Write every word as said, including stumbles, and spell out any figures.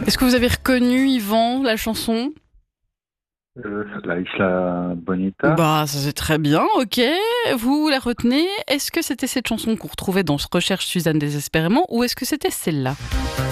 Est-ce que vous avez reconnu, Yvan, la chanson? Euh, la Isla Bonita. Bah, ça c'est très bien, ok. Vous la retenez. Est-ce que c'était cette chanson qu'on retrouvait dans Recherche Suzanne désespérément ou est-ce que c'était celle-là?